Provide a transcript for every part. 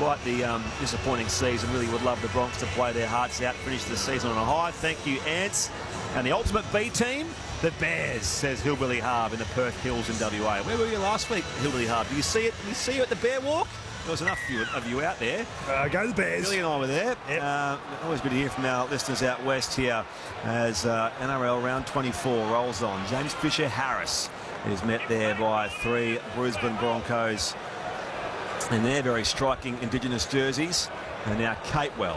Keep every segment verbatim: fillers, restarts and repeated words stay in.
despite the um, disappointing season, really would love the Bronx to play their hearts out, finish the season on a high. Thank you, Ants. And the ultimate B team, the Bears, says Hillbilly Harb in the Perth Hills in W A. Where were you last week, Hillbilly Harb? Did you see it? Did you see you at the Bear Walk? There was enough of you, of you out there. Uh, go the Bears. Billy and I were there. Yep. Uh, always good to hear from our listeners out west here as uh, N R L round twenty-four rolls on. James Fisher Harris is met there by three Brisbane Broncos in their very striking Indigenous jerseys. And now Capewell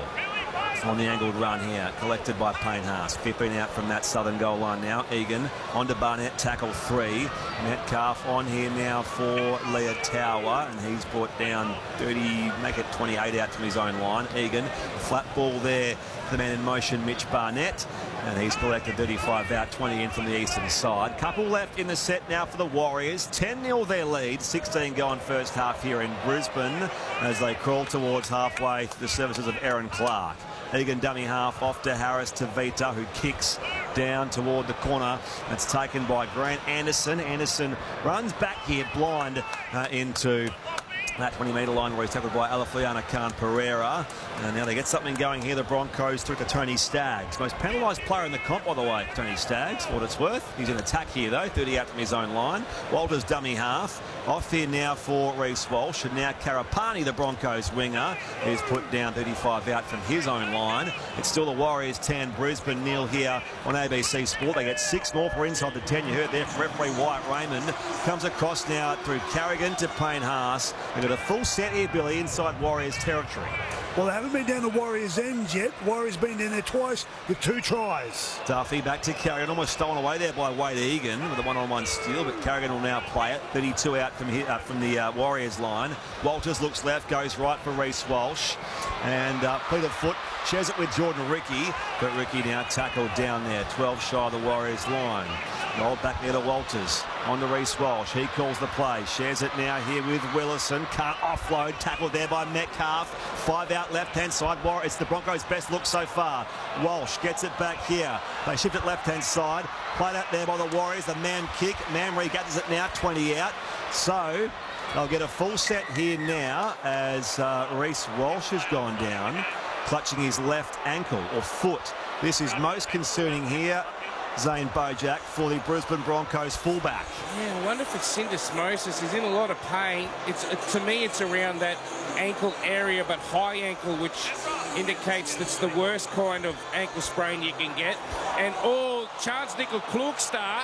on the angled run here, collected by Payne Haas. fifteen out from that southern goal line now. Egan on to Barnett, tackle three. Metcalf on here now for Leah Tower, and he's brought down thirty, make it twenty-eight out from his own line. Egan, flat ball there, the man in motion, Mitch Barnett, and he's collected thirty-five out, twenty in from the eastern side. Couple left in the set now for the Warriors. ten nil their lead, sixteen going first half here in Brisbane as they crawl towards halfway to the services of Aaron Clark. Egan dummy half off to Harris to Vita, who kicks down toward the corner. That's taken by Grant Anderson. Anderson runs back here blind uh, into that twenty metre line where he's tackled by Alafliana Khan Pereira. And now they get something going here, the Broncos, through to Tony Staggs. Most penalised player in the comp, by the way, Tony Staggs, for what it's worth. He's in attack here, though, thirty out from his own line. Walters dummy half. Off here now for Reece Walsh. And now Karapani, the Broncos winger, is put down thirty-five out from his own line. It's still the Warriors ten, Brisbane nil here on A B C Sport. They get six more for inside the ten. You heard there from referee Wyatt Raymond. Comes across now through Carrigan to Payne Haas. They've got a full set here, Billy, inside Warriors territory. Well, they haven't been down the Warriors' end yet. Warriors been down there twice with two tries. Duffy back to Carrigan, almost stolen away there by Wade Egan with a one-on-one steal, but Carrigan will now play it. thirty-two out from here, uh, from the uh, Warriors line. Walters looks left, goes right for Reece Walsh, and uh, Peter Foot shares it with Jordan Ricky, but Ricky now tackled down there, twelve shy of the Warriors line. Rolled back there to Walters, on to Reece Walsh. He calls the play, shares it now here with Willison. Can't offload, tackled there by Metcalf. Five out left-hand side. It's the Broncos' best look so far. Walsh gets it back here. They shift it left-hand side. Played out there by the Warriors. The man kick. Man regathers it now, twenty out. So they'll get a full set here now as uh, Reece Walsh has gone down, clutching his left ankle or foot. This is most concerning here, Zane Bojack, for the Brisbane Broncos fullback. Yeah, I wonder if it's syndesmosis. He's in a lot of pain. It's it, to me, it's around that ankle area, but high ankle, which indicates that's the worst kind of ankle sprain you can get. And all Charles Nickel Klugstad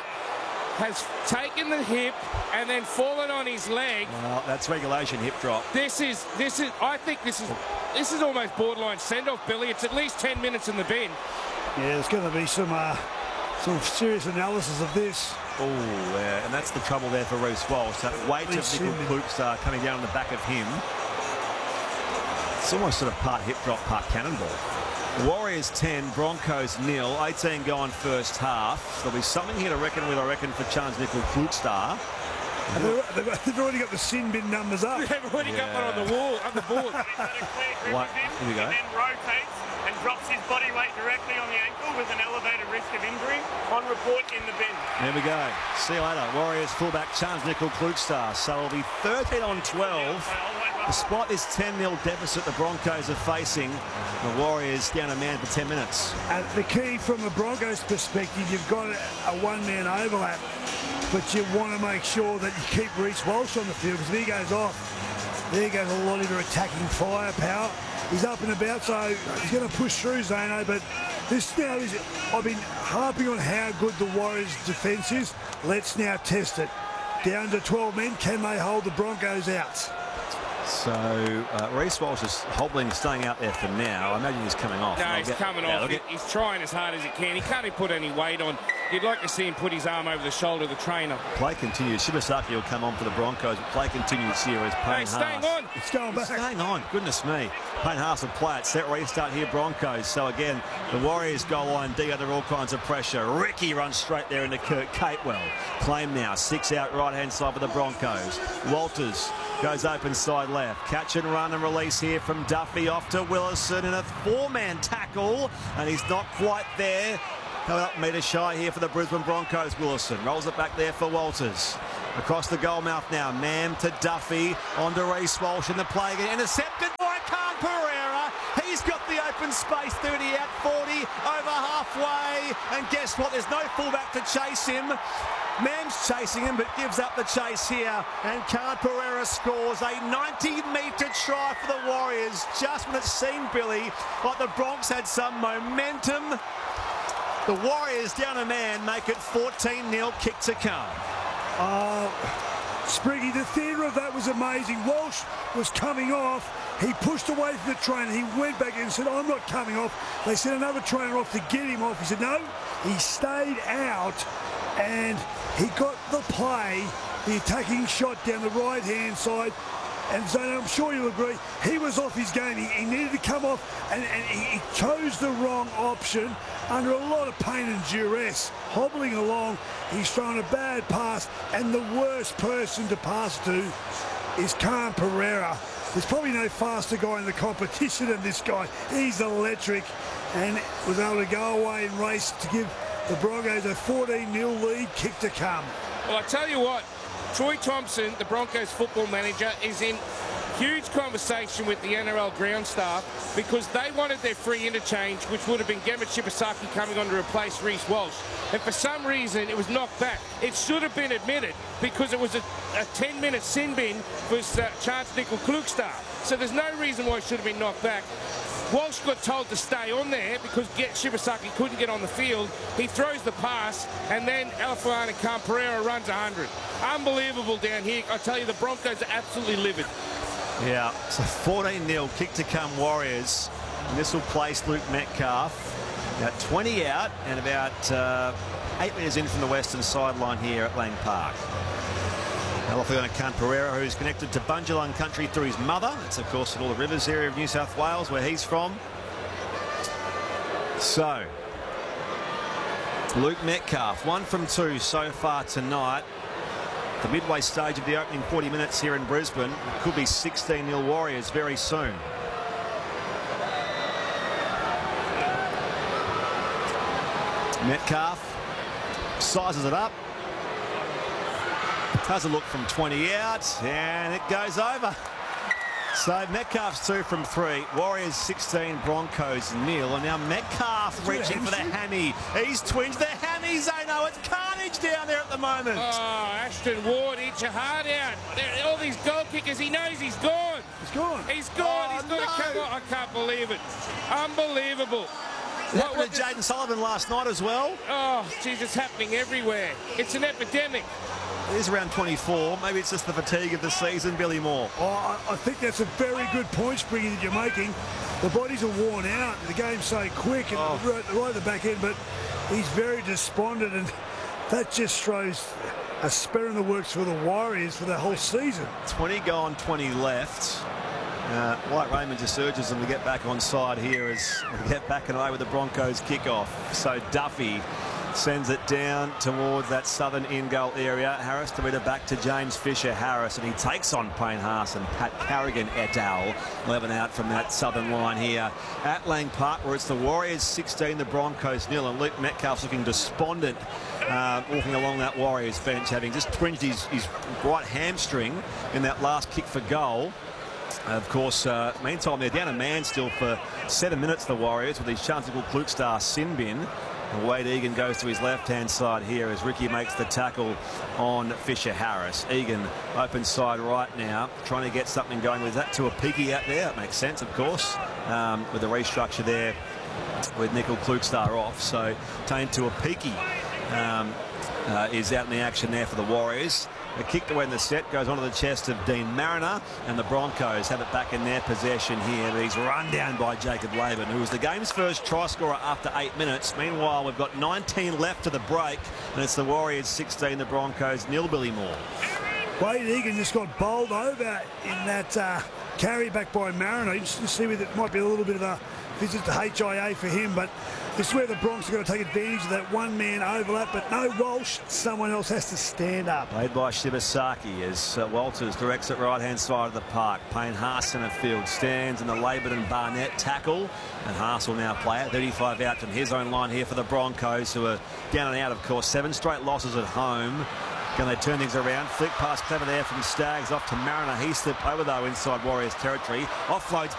has taken the hip and then fallen on his leg. Well, that's regulation hip drop. This is this is. I think this is this is almost borderline send-off, Billy. It's at least ten minutes in the bin. Yeah, there's going to be some. Uh... Some serious analysis of this. Oh, yeah, and that's the trouble there for Reece Walsh. That weight of Nickel Klugstad coming down on the back of him. It's almost sort of part hip drop, part cannonball. Warriors ten, Broncos nil, eighteen going first half. There'll be something here to reckon with, I reckon, for Charles Nickel Klugstad. They've, they've already got the sin bin numbers up. They've already yeah. got one on the wall, on the board. What? Here we go. And then rotates and drops his body weight directly on the ankle with an elevated risk of injury. On report in the bin. There we go. See you later. Warriors fullback Charles Nickel Klugstad. So it'll be thirteen on twelve. Despite this ten nil deficit the Broncos are facing, the Warriors down a man for ten minutes. And the key from a Broncos perspective, you've got a one-man overlap, but you want to make sure that you keep Reece Walsh on the field, because if he goes off, there goes a lot of your attacking firepower. He's up and about, so he's going to push through, Zano, but this now is, I've been harping on how good the Warriors' defence is. Let's now test it. Down to twelve men, can they hold the Broncos out? So uh, Reece Walsh is hobbling, staying out there for now. I imagine he's coming off. No, he's get, coming yeah, off. He, he's trying as hard as he can. He can't even put any weight on. You'd like to see him put his arm over the shoulder of the trainer. Play continues. Shibasaki will come on for the Broncos. But play continues here as Payne hey, Haas. staying on. It's going back. It's staying on. Goodness me. Payne Haas will play it. Set restart here, Broncos. So again, the Warriors goal line D under all kinds of pressure. Ricky runs straight there into Kurt Capewell. Claim now. Six out right-hand side for the Broncos. Walters goes open side left. Catch and run and release here from Duffy off to Willison in a four-man tackle. And he's not quite there. Coming up metre shy here for the Brisbane Broncos, Willison. Rolls it back there for Walters. Across the goal mouth now. Mam to Duffy. On to Reece Walsh in the play again. Intercepted by open space, thirty out, forty, over halfway. And guess what? There's no fullback to chase him. Mam's chasing him, but gives up the chase here. And Khan Pereira scores a ninety metre try for the Warriors. Just when it seemed, Billy, like the Bronx had some momentum. The Warriors, down a man, make it fourteen nil, kick to come. Uh, Spriggy, the theatre of that was amazing. Walsh was coming off. He pushed away from the trainer. He went back and said, I'm not coming off. They sent another trainer off to get him off. He said, no. He stayed out and he got the play, the attacking shot down the right-hand side. And so I'm sure you'll agree, he was off his game. He, he needed to come off, and, and he, he chose the wrong option under a lot of pain and duress. Hobbling along, he's thrown a bad pass, and the worst person to pass to is Khan Pereira. There's probably no faster guy in the competition than this guy. He's electric, and was able to go away and race to give the Broncos a fourteen nil lead, kick to come. Well, I tell you what, Troy Thompson, the Broncos football manager, is in huge conversation with the N R L ground staff because they wanted their free interchange, which would have been Gemma Shibasaki coming on to replace Reece Walsh. And for some reason, it was knocked back. It should have been admitted because it was a ten-minute sin bin for uh, Chance Nickel-Klugstar. So there's no reason why it should have been knocked back. Walsh got told to stay on there because get Shibasaki couldn't get on the field. He throws the pass, and then Alfredo Khan Pereira runs one hundred. Unbelievable down here. I tell you, the Broncos are absolutely livid. Yeah, so fourteen nil, kick to come Warriors. And this will place Luke Metcalf about twenty out and about uh, eight metres in from the western sideline here at Lang Park. Alfredo Khan Pereira, who's connected to Bundjalung country through his mother. It's, of course, in all the rivers area of New South Wales, where he's from. So, Luke Metcalf, one from two so far tonight. The midway stage of the opening forty minutes here in Brisbane. It could be sixteen nil Warriors very soon. Metcalf sizes it up. Has a look from twenty out, and it goes over. So Metcalf's two from three. Warriors sixteen, Broncos nil. And now Metcalf reaching for the hammy. He's twinged the hammy, Zano. It's carnage down there at the moment. Oh, Ashton Ward, eat your heart out. There, all these goal kickers, he knows he's gone. He's gone. He's gone. Oh, he's got no. to come on. I can't believe it. Unbelievable. It happened to Jaden Sullivan last night as well. Oh, geez, it's happening everywhere. It's an epidemic. It is around twenty-four. Maybe it's just the fatigue of the season, Billy Moore. Oh, I, I think that's a very good point, Springy, that you're making. The bodies are worn out. The game's so quick and Oh. right, right at the back end, but he's very despondent, and that just throws a spur in the works for the Warriors for the whole season. twenty gone, twenty left. Uh, White Raymond just urges them to get back on side here as we get back and away with the Broncos kickoff. So Duffy sends it down towards that southern in-goal area. Harris to read it back to James Fisher-Harris, and he takes on Payne Haas and Pat Carrigan et al. eleven out from that southern line here at Lang Park, where it's the Warriors sixteen, the Broncos nil, and Luke Metcalf's looking despondent uh, walking along that Warriors bench, having just twinged his, his right hamstring in that last kick for goal. Of course, uh, meantime, they're down a man still for seven minutes, the Warriors, with his Chance Nickel-Klugstar sin bin. And Wade Egan goes to his left-hand side here as Ricky makes the tackle on Fisher-Harris. Egan open side right now, trying to get something going with that to a peaky out there. It makes sense, of course, um, with the restructure there with Nickel-Klugstar off. So Tane to a peaky um, uh, is out in the action there for the Warriors. A kick to win the set goes onto the chest of Dean Mariner, and the Broncos have it back in their possession here. But he's run down by Jacob Laban, who was the game's first try scorer after eight minutes. Meanwhile, we've got nineteen left to the break, and it's the Warriors sixteen, the Broncos nil, Billy Moore. Wade Egan just got bowled over in that uh, carry back by Mariner. You just see whether it might be a little bit of a visit to H I A for him, but this is where the Bronx are going to take advantage of that one-man overlap, but no Walsh. Someone else has to stand up. Played by Shibasaki as uh, Walters directs it right-hand side of the park. Payne Haas centre field stands in the Laban and Barnett tackle, and Haas will now play it. thirty-five out from his own line here for the Broncos, who are down and out, of course. Seven straight losses at home. Can they turn things around? Flick pass clever there from Staggs off to Mariner. He slipped over, though, inside Warriors territory. Offloads